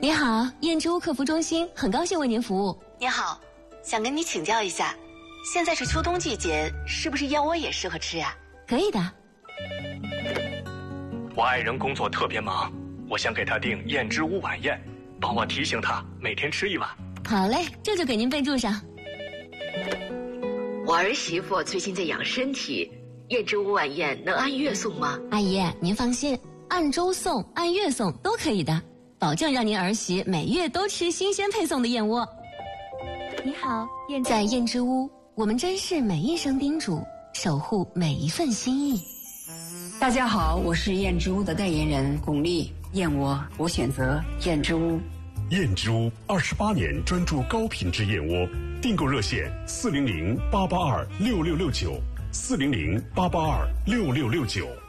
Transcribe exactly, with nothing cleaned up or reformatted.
你好，燕之屋客服中心，很高兴为您服务。 你好，想跟你请教一下，现在是秋冬季节，是不是燕窝也适合吃呀？ 可以的。 我爱人工作特别忙，我想给他订燕之屋晚宴，帮我提醒他每天吃一碗。 好嘞，这就给您备注上。 我儿媳妇最近在养身体，燕之屋晚宴能按月送吗？ 阿姨，您放心，按周送、按月送都可以的，保证让您儿媳每月都吃新鲜配送的燕窝。 你好，燕在燕之屋，我们珍视每一声叮嘱，守护每一份心意。 大家好，我是燕之屋的代言人巩俐，燕窝我选择燕之屋。 燕之屋二十八年专注高品质燕窝，订购热线四零零八八二六六六九，四零零八八二六六六九。